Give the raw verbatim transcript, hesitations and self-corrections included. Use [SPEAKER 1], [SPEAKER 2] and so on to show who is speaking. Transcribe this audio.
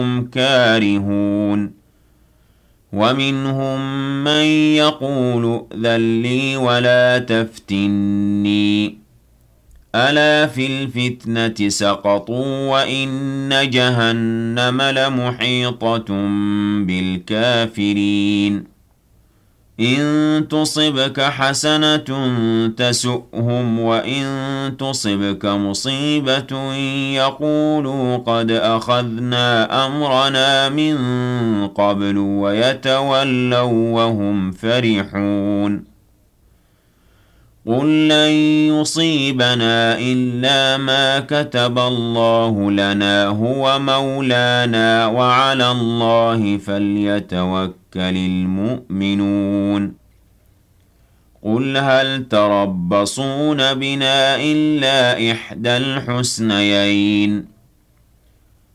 [SPEAKER 1] هم كارهون ومنهم من يقول ائذن لي ولا تفتني ألا في الفتنة سقطوا وإن جهنم لمحيطة بالكافرين إن تصبك حسنة تسؤهم وإن تصبك مصيبة يقولوا قد أخذنا أمرنا من قبل ويتولوا وهم فرحون قل لن يصيبنا إلا ما كتب الله لنا هو مولانا وعلى الله فليتوكل المؤمنون قل هل تربصون بنا إلا إحدى الحسنيين